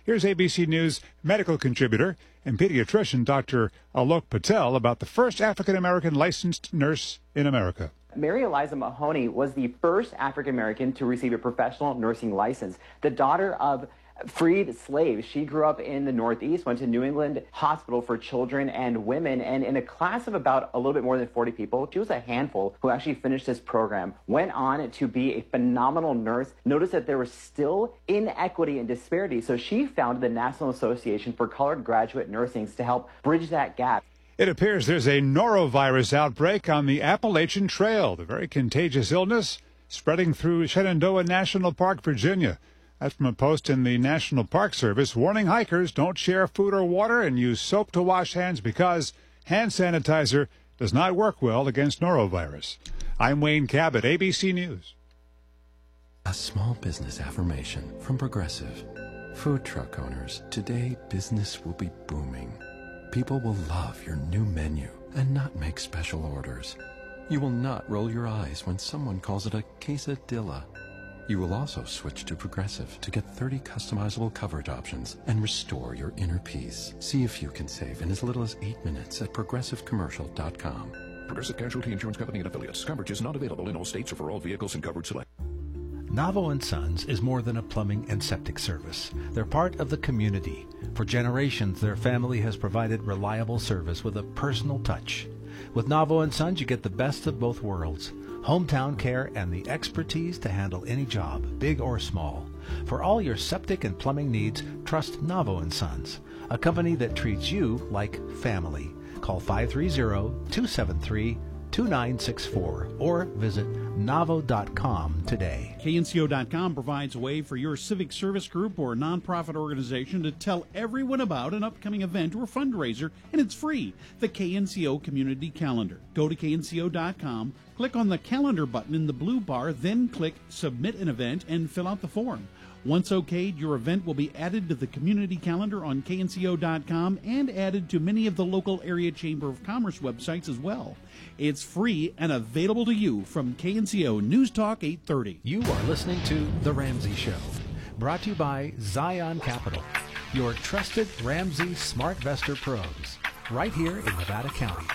Here's ABC News medical contributor and pediatrician Dr. Alok Patel about the first African-American licensed nurse in America. Mary Eliza Mahoney was the first African-American to receive a professional nursing license. The daughter of freed slaves. She grew up in the Northeast, went to New England Hospital for Children and Women, and in a class of about a little bit more than 40 people, she was a handful who actually finished this program, went on to be a phenomenal nurse, noticed that there was still inequity and disparity, so she founded the National Association for Colored Graduate Nursing to help bridge that gap. It appears there's a norovirus outbreak on the Appalachian Trail, the very contagious illness spreading through Shenandoah National Park, Virginia. That's from a post in the National Park Service warning hikers don't share food or water and use soap to wash hands because hand sanitizer does not work well against norovirus. I'm Wayne Cabot, ABC News. A small business affirmation from Progressive. Food truck owners, today business will be booming. People will love your new menu and not make special orders. You will not roll your eyes when someone calls it a quesadilla. You will also switch to Progressive to get 30 customizable coverage options and restore your inner peace. See if you can save in as little as 8 minutes at progressivecommercial.com. Progressive Casualty Insurance Company and Affiliates. Coverage is not available in all states or for all vehicles and coverage select. Navo & Sons is more than a plumbing and septic service. They're part of the community. For generations, their family has provided reliable service with a personal touch. With Navo & Sons, you get the best of both worlds. Hometown care and the expertise to handle any job, big or small. For all your septic and plumbing needs, trust Navo & Sons, a company that treats you like family. Call 530-273-2964 or visit navo.com today. KNCO.com provides a way for your civic service group or nonprofit organization to tell everyone about an upcoming event or fundraiser, and it's free. The KNCO Community Calendar. Go to KNCO.com, click on the calendar button in the blue bar, then click Submit an Event and fill out the form. Once okayed, your event will be added to the community calendar on KNCO.com and added to many of the local area Chamber of Commerce websites as well. It's free and available to you from KNCO News Talk 830. You are listening to The Ramsey Show, brought to you by Zion Capital, your trusted Ramsey SmartVestor pros, right here in Nevada County.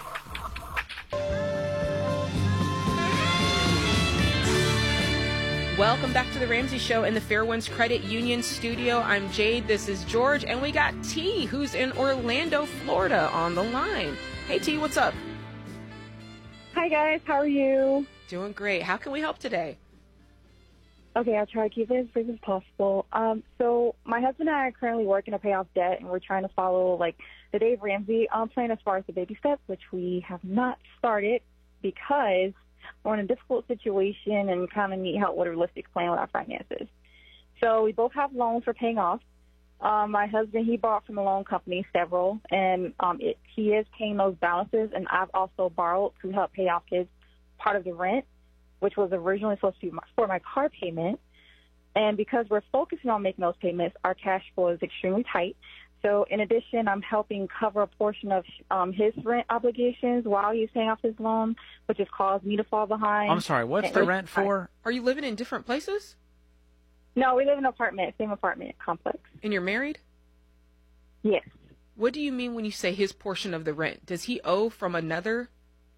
Welcome back to the Ramsey Show in the Fairwinds Credit Union studio. I'm Jade, this is George, and we got T, who's in Orlando, Florida, on the line. Hey T, what's up? Hi guys, how are you? Doing great. How can we help today? Okay, I'll try to keep it as brief as possible. So my husband and I are currently working to pay off debt, and we're trying to follow the Dave Ramsey plan as far as the baby steps, which we have not started because we're in a difficult situation and kind of need help with a realistic plan with our finances. So we both have loans we're paying off. My husband, he bought from a loan company, several, and he is paying those balances, and I've also borrowed to help pay off his part of the rent, which was originally supposed to be for my car payment. And because we're focusing on making those payments, our cash flow is extremely tight. So in addition, I'm helping cover a portion of his rent obligations while he's paying off his loan, which has caused me to fall behind. I'm sorry, what's the rent for? Are you living in different places? No, we live in an apartment, same apartment complex. And you're married? Yes. What do you mean when you say his portion of the rent? Does he owe from another?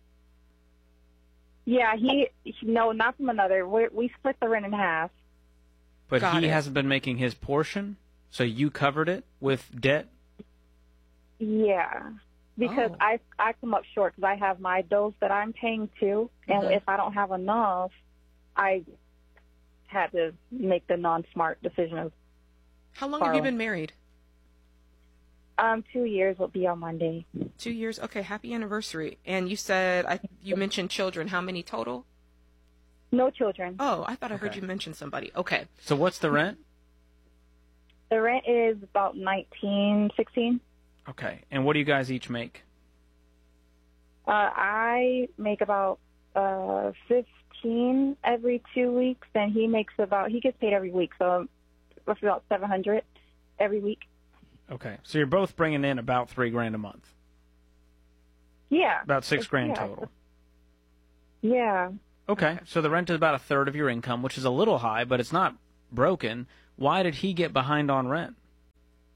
Yeah, no, not from another. We split the rent in half. But he hasn't been making his portion? So you covered it with debt? Yeah, because I come up short because I have my bills that I'm paying too, and if I don't have enough, I had to make the non-smart decision of How long have you been married? 2 years will be on Monday. 2 years? Okay, happy anniversary. And you said, you mentioned children. How many total? No children. Oh, I thought I heard you mention somebody. Okay. So what's the rent? The rent is about $16. Okay. And what do you guys each make? I make about 15 every 2 weeks, and he gets paid every week, so roughly about $700 every week. Okay. So you're both bringing in about $3,000 a month. Yeah. About $6,000 total. Yeah. Okay. So the rent is about a third of your income, which is a little high, but it's not broken. Why did he get behind on rent?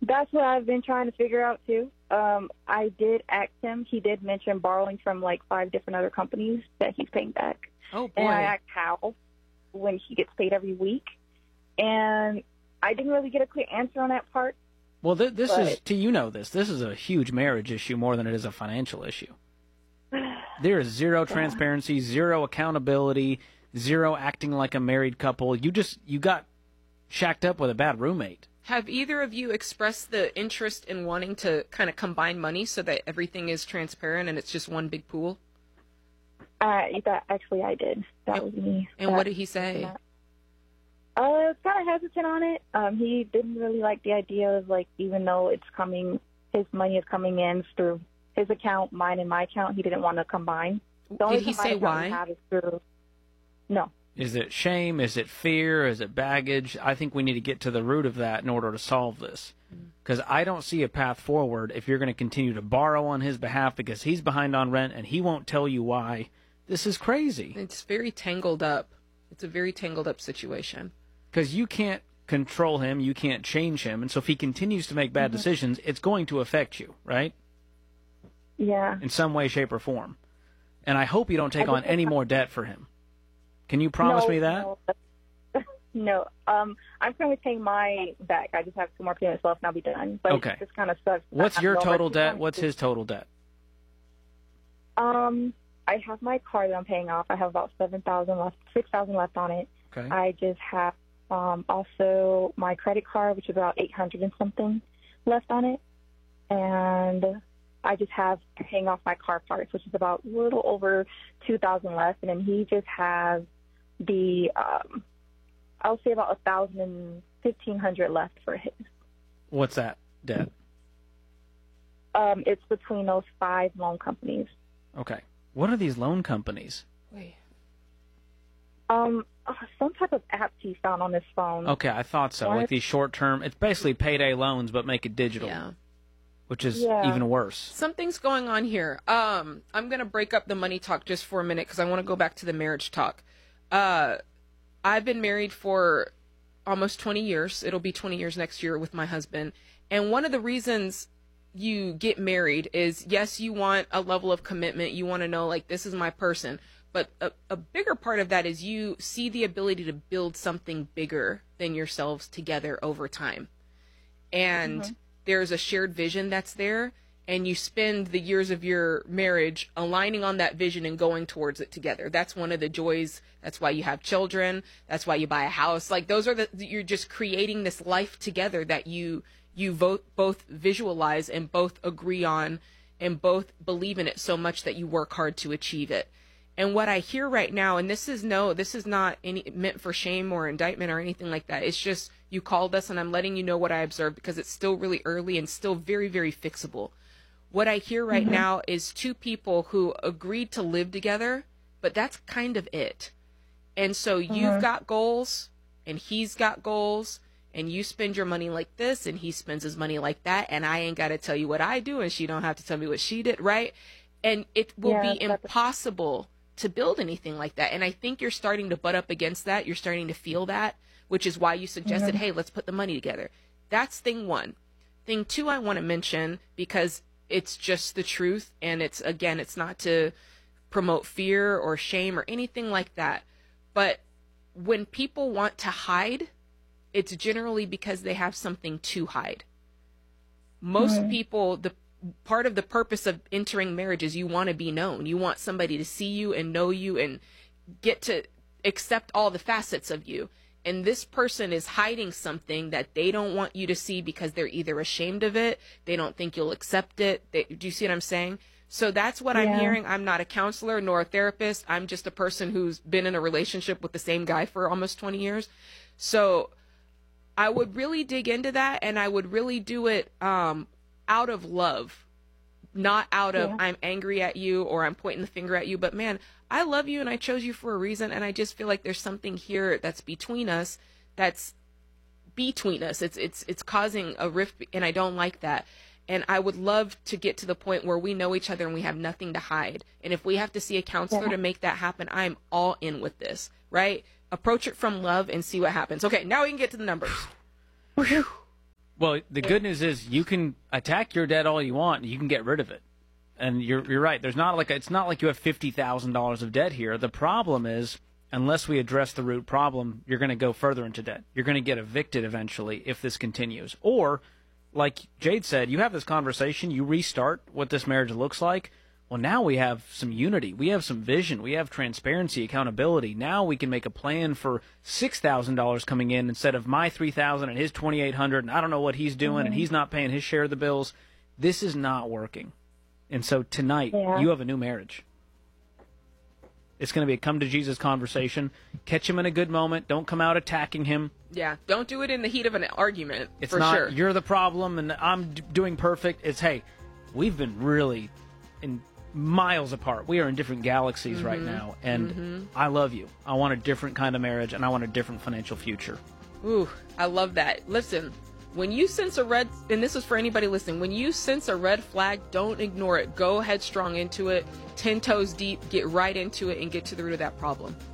That's what I've been trying to figure out, too. I did ask him. He did mention borrowing from, like, 5 different other companies that he's paying back. Oh, boy. And I asked how, when he gets paid every week. And I didn't really get a clear answer on that part. Well, this is, you know this is a huge marriage issue more than it is a financial issue. There is zero transparency, zero accountability, zero acting like a married couple. You got shacked up with a bad roommate. Have either of you expressed the interest in wanting to kind of combine money so that everything is transparent and it's just one big pool? Actually, I did. That was me. And what did he say? Kind of hesitant on it. He didn't really like the idea of, like, even though his money is coming in through his account, mine and my account, he didn't want to combine. Did he say why? No. Is it shame? Is it fear? Is it baggage? I think we need to get to the root of that in order to solve this. Because I don't see a path forward if you're going to continue to borrow on his behalf because he's behind on rent and he won't tell you why. This is crazy. It's very tangled up. It's a very tangled up situation. Because you can't control him, you can't change him, and so if he continues to make bad decisions, it's going to affect you, right? Yeah. In some way, shape, or form. And I hope you don't take on any more debt for him. Can you promise me that? No. I'm currently paying my back. I just have 2 more payments left and I'll be done. But okay. It just kind of sucks. What's your total debt? What's his total debt? I have my car that I'm paying off. I have about $6,000 left on it. Okay. I just have also my credit card, which is about $800 and something left on it. And I just have paying off my car parts, which is about a little over $2,000 left. And then he just has the, I'll say about $1,000 and $1,500 left for his. What's that debt? It's between those 5 loan companies. Okay. What are these loan companies? Wait. Some type of app he found on his phone. Okay, I thought so. Like these short-term, it's basically payday loans, but make it digital. Yeah. Which is even worse. Something's going on here. I'm going to break up the money talk just for a minute because I want to go back to the marriage talk. I've been married for almost 20 years. It'll be 20 years next year with my husband. And one of the reasons you get married is, yes, you want a level of commitment. You want to know, like, this is my person. But a bigger part of that is you see the ability to build something bigger than yourselves together over time. And there's a shared vision that's there, and you spend the years of your marriage aligning on that vision and going towards it together. That's one of the joys. That's why you have children. That's why you buy a house. Like, those are you're just creating this life together that you both visualize and both agree on and both believe in it so much that you work hard to achieve it. And what I hear right now, and this is not meant for shame or indictment or anything like that. It's just you called us and I'm letting you know what I observed because it's still really early and still very, very fixable. What I hear right now is 2 people who agreed to live together, but that's kind of it. And so you've got goals and he's got goals and you spend your money like this and he spends his money like that. And I ain't got to tell you what I do and she don't have to tell me what she did, right? And it will be impossible to build anything like that. And I think you're starting to butt up against that. You're starting to feel that, which is why you suggested, hey, let's put the money together. That's thing 1. Thing 2 I want to mention, because it's just the truth, and it's not to promote fear or shame or anything like that. But when people want to hide, it's generally because they have something to hide. Most people, part of the purpose of entering marriage is you want to be known. You want somebody to see you and know you and get to accept all the facets of you. And this person is hiding something that they don't want you to see because they're either ashamed of it, they don't think you'll accept it. Do you see what I'm saying? So that's what I'm hearing. I'm not a counselor nor a therapist. I'm just a person who's been in a relationship with the same guy for almost 20 years. So I would really dig into that, and I would really do it out of love, not out of I'm angry at you or I'm pointing the finger at you, but man, I love you and I chose you for a reason, and I just feel like there's something here that's between us. It's causing a rift, and I don't like that. And I would love to get to the point where we know each other and we have nothing to hide. And if we have to see a counselor to make that happen, I'm all in with this, right? Approach it from love and see what happens. Okay, now we can get to the numbers. Well, the good news is you can attack your debt all you want, and you can get rid of it. And you're right. It's not like you have $50,000 of debt here. The problem is, unless we address the root problem, you're going to go further into debt. You're going to get evicted eventually if this continues. Or, like Jade said, you have this conversation, you restart what this marriage looks like. Well, now we have some unity. We have some vision. We have transparency, accountability. Now we can make a plan for $6,000 coming in instead of my $3,000 and his $2,800, and I don't know what he's doing, and he's not paying his share of the bills. This is not working. And so tonight, you have a new marriage. It's going to be a come-to-Jesus conversation. Catch him in a good moment. Don't come out attacking him. Yeah, don't do it in the heat of an argument, it's for not, sure. You're the problem, and I'm doing perfect. It's, hey, we've been really in miles apart. We are in different galaxies right now, and I love you. I want a different kind of marriage, and I want a different financial future. Ooh, I love that. Listen, when you sense a red, and this is for anybody listening, when you sense a red flag, don't ignore it. Go headstrong into it, 10 toes deep, get right into it, and get to the root of that problem.